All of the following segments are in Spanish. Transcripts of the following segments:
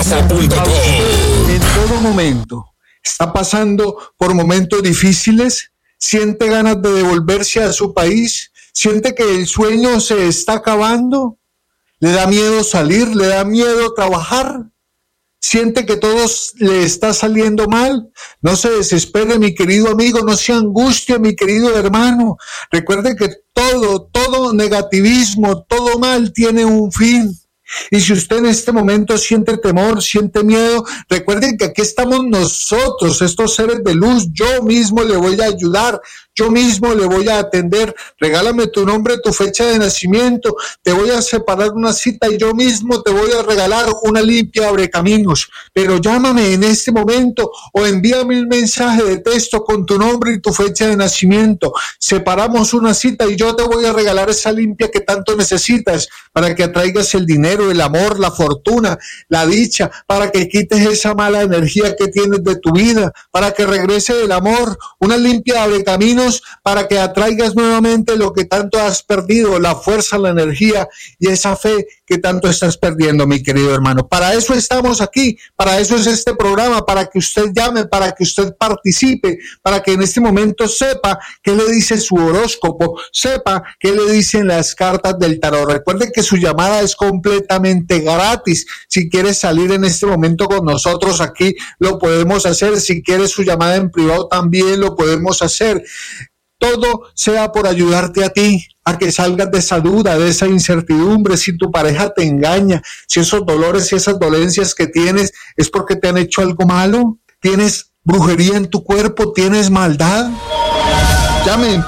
En todo momento está pasando por momentos difíciles, siente ganas de devolverse a su país, siente que el sueño se está acabando, le da miedo salir, le da miedo trabajar, siente que todo le está saliendo mal. No se desespere, mi querido amigo, no se angustie, mi querido hermano. Recuerde que todo negativismo, todo mal tiene un fin. Y si usted en este momento siente temor, siente miedo, recuerden que aquí estamos nosotros, estos seres de luz. Yo mismo le voy a ayudar, yo mismo le voy a atender. Regálame tu nombre, tu fecha de nacimiento, te voy a separar una cita y yo mismo te voy a regalar una limpia abrecaminos. Pero llámame en este momento o envíame un mensaje de texto con tu nombre y tu fecha de nacimiento. Separamos una cita y yo te voy a regalar esa limpia que tanto necesitas para que atraigas el dinero, el amor, la fortuna, la dicha, para que quites esa mala energía que tienes de tu vida, para que regrese el amor, una limpia abrecaminos para que atraigas nuevamente lo que tanto has perdido, la fuerza, la energía y esa fe que tanto estás perdiendo, mi querido hermano. Para eso estamos aquí, para eso es este programa, para que usted llame, para que usted participe, para que en este momento sepa qué le dice su horóscopo, sepa qué le dicen las cartas del tarot. Recuerde que su llamada es completamente gratis. Si quiere salir en este momento con nosotros aquí, lo podemos hacer. Si quiere su llamada en privado, también lo podemos hacer. Todo sea por ayudarte a ti, a que salgas de esa duda, de esa incertidumbre. Si tu pareja te engaña, si esos dolores y esas dolencias que tienes es porque te han hecho algo malo, tienes brujería en tu cuerpo, tienes maldad. Llamen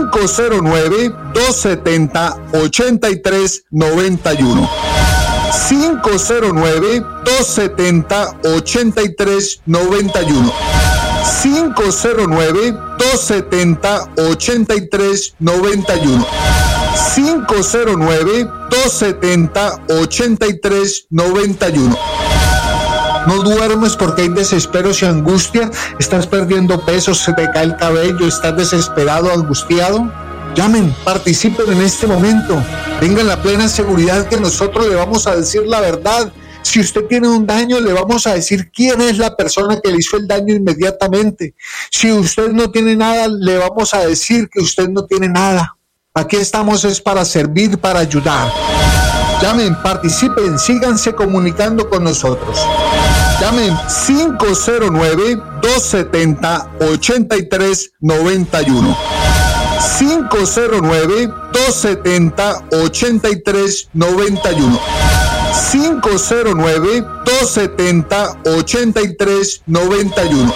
509-270-8391. 509-270-8391. 509-270-8391. 509-270-8391. No duermes porque hay desesperos y angustia. Estás perdiendo peso, se te cae el cabello, estás desesperado, angustiado. Llamen, participen en este momento. Tengan la plena seguridad que nosotros le vamos a decir la verdad. Si usted tiene un daño, le vamos a decir quién es la persona que le hizo el daño inmediatamente. Si usted no tiene nada, le vamos a decir que usted no tiene nada. Aquí estamos es para servir, para ayudar. Llamen, participen, síganse comunicando con nosotros. Llamen 509-270-8391. 509-270-8391. 509-270-8391.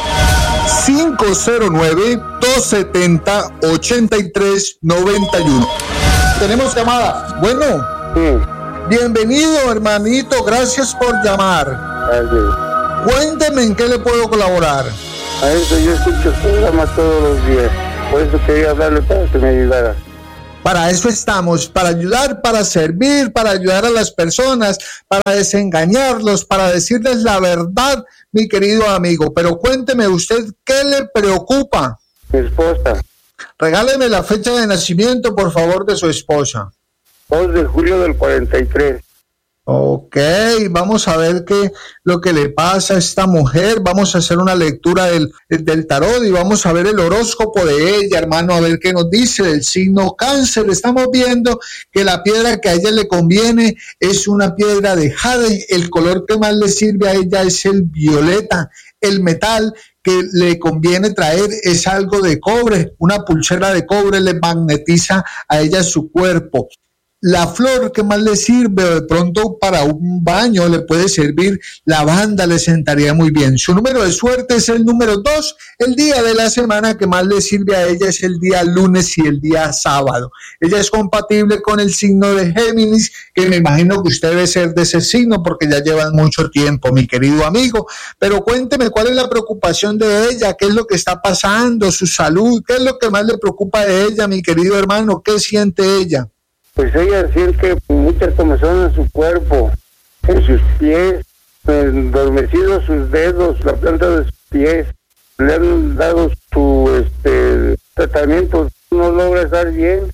509-270-8391. Tenemos llamada. Bueno. Sí. Bienvenido, hermanito. Gracias por llamar. Gracias. Cuénteme en qué le puedo colaborar. A eso yo escucho el programa todos los días. Por eso quería hablarle para que me ayudara. Para eso estamos, para ayudar, para servir, para ayudar a las personas, para desengañarlos, para decirles la verdad, mi querido amigo. Pero cuénteme usted, ¿qué le preocupa? Mi esposa. Regáleme la fecha de nacimiento, por favor, de su esposa. 2 de julio del 43. Ok, vamos a ver qué lo que le pasa a esta mujer. Vamos a hacer una lectura del tarot y vamos a ver el horóscopo de ella, hermano, a ver qué nos dice del signo Cáncer. Estamos viendo que la piedra que a ella le conviene es una piedra de jade. El color que más le sirve a ella es el violeta. El metal que le conviene traer es algo de cobre. Una pulsera de cobre le magnetiza a ella su cuerpo. La flor que más le sirve, de pronto para un baño le puede servir lavanda, le sentaría muy bien. Su número de suerte es el número 2. El día de la semana que más le sirve a ella es el día lunes y el día sábado. Ella es compatible con el signo de Géminis, que me imagino que usted debe ser de ese signo porque ya llevan mucho tiempo, mi querido amigo. Pero cuénteme, ¿cuál es la preocupación de ella? ¿Qué es lo que está pasando? ¿Su salud? ¿Qué es lo que más le preocupa de ella, mi querido hermano? ¿Qué siente ella? Pues ella siente muchas comezón en su cuerpo, en sus pies, endormecidos sus dedos, la planta de sus pies. Le han dado su tratamiento, no logra estar bien.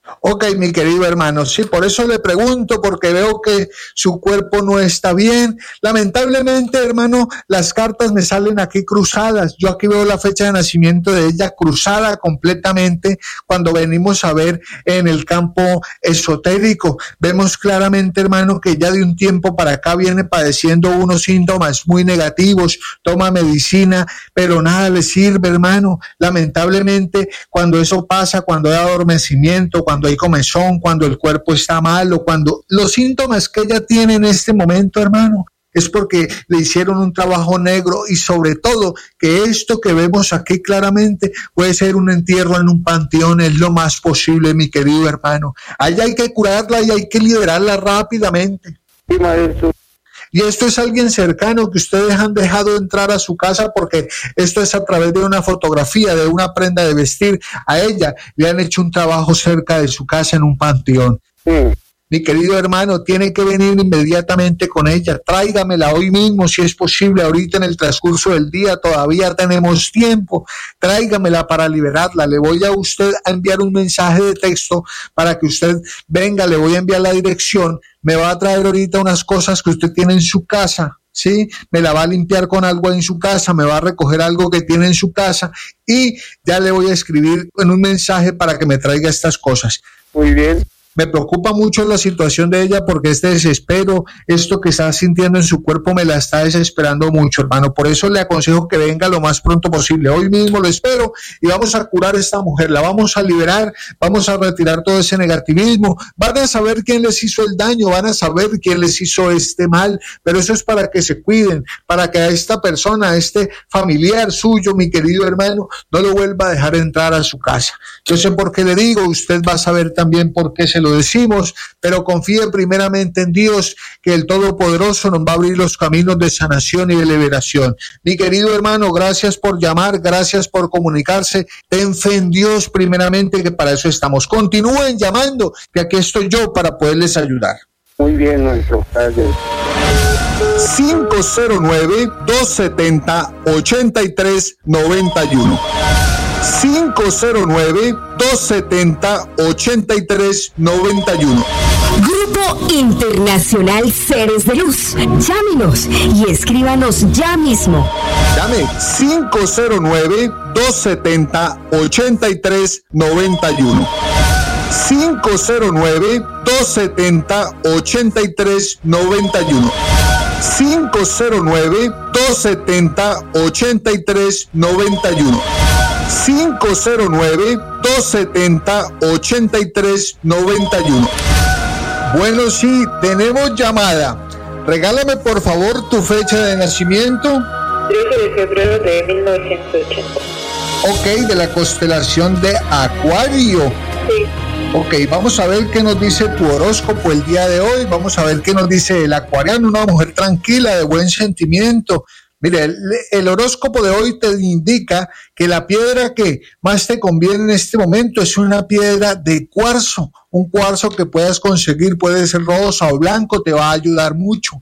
Ok, mi querido hermano, sí, por eso le pregunto, porque veo que su cuerpo no está bien. Lamentablemente, hermano, las cartas me salen aquí cruzadas. Yo aquí veo la fecha de nacimiento de ella cruzada completamente. Cuando venimos a ver en el campo esotérico, vemos claramente, hermano, que ya de un tiempo para acá viene padeciendo unos síntomas muy negativos, toma medicina, pero nada le sirve, hermano. Lamentablemente, cuando eso pasa, cuando hay adormecimiento, cuando hay comezón, cuando el cuerpo está malo, cuando los síntomas que ella tiene en este momento, hermano, es porque le hicieron un trabajo negro y sobre todo que esto que vemos aquí claramente puede ser un entierro en un panteón, es lo más posible, mi querido hermano. Allá hay que curarla y hay que liberarla rápidamente. Sí, maestro. Y esto es alguien cercano que ustedes han dejado entrar a su casa porque esto es a través de una fotografía, de una prenda de vestir. A ella le han hecho un trabajo cerca de su casa en un panteón. Sí. Mi querido hermano, tiene que venir inmediatamente con ella. Tráigamela hoy mismo, si es posible, ahorita en el transcurso del día, todavía tenemos tiempo. Tráigamela para liberarla. Le voy a usted a enviar un mensaje de texto para que usted venga, le voy a enviar la dirección. Me va a traer ahorita unas cosas que usted tiene en su casa, ¿sí? Me la va a limpiar con algo en su casa, me va a recoger algo que tiene en su casa y ya le voy a escribir en un mensaje para que me traiga estas cosas. Muy bien. Me preocupa mucho la situación de ella porque este desespero, esto que está sintiendo en su cuerpo me la está desesperando mucho, hermano. Por eso le aconsejo que venga lo más pronto posible. Hoy mismo lo espero y vamos a curar a esta mujer, la vamos a liberar, vamos a retirar todo ese negativismo. Van a saber quién les hizo el daño, van a saber quién les hizo este mal, pero eso es para que se cuiden, para que a esta persona, a este familiar suyo, mi querido hermano, no lo vuelva a dejar entrar a su casa. Yo sé por qué le digo, usted va a saber también por qué se lo decimos, pero confíe primeramente en Dios, que el Todopoderoso nos va a abrir los caminos de sanación y de liberación. Mi querido hermano, gracias por llamar, gracias por comunicarse. Ten fe en Dios primeramente, que para eso estamos. Continúen llamando, que aquí estoy yo para poderles ayudar. Muy bien, maestro. Gracias. 509-270-8391. 509-270-8391. Grupo Internacional Seres de Luz. Llámenos y escríbanos ya mismo. Llame 509-270-8391. 509-270-8391. 509-270-8391. 509-270-8391. Bueno, sí, tenemos llamada. Regálame por favor tu fecha de nacimiento. 13 de febrero de 1980. Ok, de la constelación de Acuario. Sí. Ok, vamos a ver qué nos dice tu horóscopo el día de hoy. Vamos a ver qué nos dice el acuariano, una mujer tranquila, de buen sentimiento. Mire, el horóscopo de hoy te indica que la piedra que más te conviene en este momento es una piedra de cuarzo. Un cuarzo que puedas conseguir, puede ser rosa o blanco, te va a ayudar mucho.